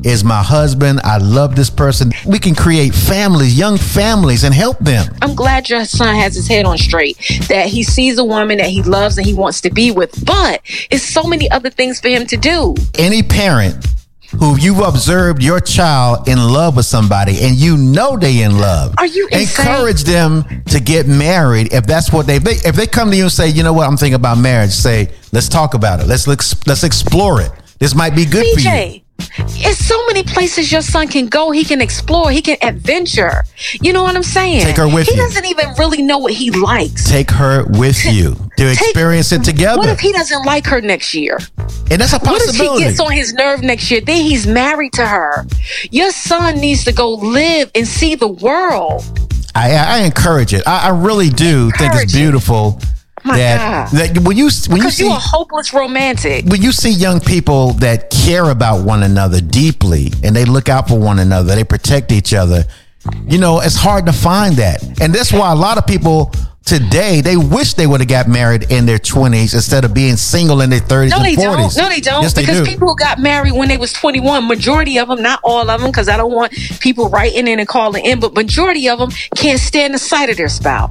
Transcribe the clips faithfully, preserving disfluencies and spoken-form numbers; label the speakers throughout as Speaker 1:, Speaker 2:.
Speaker 1: is my husband. I love this person. We can create families, young families, and help them.
Speaker 2: I'm glad your son has his head on straight, that he sees a woman that he loves and he wants to be with, but it's so many other things for him to do.
Speaker 1: Any parent who you've observed your child in love with somebody and you know they in love,
Speaker 2: are you insane?
Speaker 1: Encourage them to get married if that's what they, they if they come to you and say, you know what, I'm thinking about marriage, say, let's talk about it. Let's let's, let's explore it. This might be good
Speaker 2: B J,
Speaker 1: for you.
Speaker 2: It's so many places your son can go. He can explore. He can adventure. You know what I'm saying?
Speaker 1: Take her with
Speaker 2: he
Speaker 1: you.
Speaker 2: He doesn't even really know what he likes.
Speaker 1: Take her with you to
Speaker 2: Take,
Speaker 1: experience it together.
Speaker 2: What if he doesn't like her next year?
Speaker 1: And that's a possibility.
Speaker 2: What if he gets on his nerve next year? Then he's married to her. Your son needs to go live and see the world.
Speaker 1: I, I encourage it. I, I really do
Speaker 2: encourage
Speaker 1: think it's beautiful.
Speaker 2: My
Speaker 1: that,
Speaker 2: God.
Speaker 1: that when you when you
Speaker 2: Because
Speaker 1: see
Speaker 2: you're a hopeless romantic.
Speaker 1: When you see young people that care about one another deeply and they look out for one another, they protect each other, you know, it's hard to find that. And that's why a lot of people today, they wish they would have got married in their twenties instead of being single in their thirties
Speaker 2: no,
Speaker 1: and
Speaker 2: they
Speaker 1: forties.
Speaker 2: Don't. No, they don't.
Speaker 1: Yes, they
Speaker 2: because
Speaker 1: do.
Speaker 2: people who got married when they was twenty-one, majority of them, not all of them, because I don't want people writing in and calling in, but majority of them can't stand the sight of their spouse.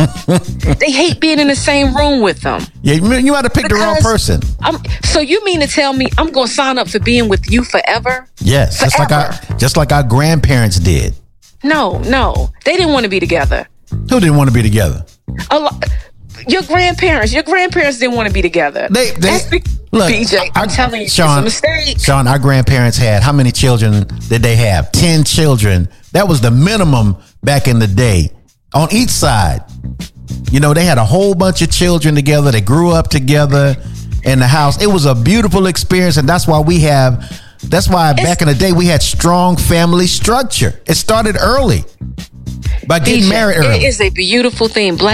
Speaker 2: They hate being in the same room with them.
Speaker 1: Yeah, you might have picked because the wrong person.
Speaker 2: I'm, so you mean to tell me I'm going to sign up for being with you forever?
Speaker 1: Yes,
Speaker 2: forever.
Speaker 1: just like our, just like our grandparents did.
Speaker 2: No, no, they didn't want to be together.
Speaker 1: Who didn't want to be together?
Speaker 2: A lot, your grandparents, your grandparents didn't want to be together.
Speaker 1: They, they
Speaker 2: be,
Speaker 1: look,
Speaker 2: B J, I'm I, telling you,
Speaker 1: Sean,
Speaker 2: it's a mistake.
Speaker 1: Sean, our grandparents had how many children did they have? Ten children. That was the minimum back in the day on each side. You know, they had a whole bunch of children together. They grew up together in the house. It was a beautiful experience, and that's why we have. That's why it's, back in the day we had strong family structure. It started early by getting
Speaker 2: B J,
Speaker 1: married early.
Speaker 2: It is a beautiful thing. Black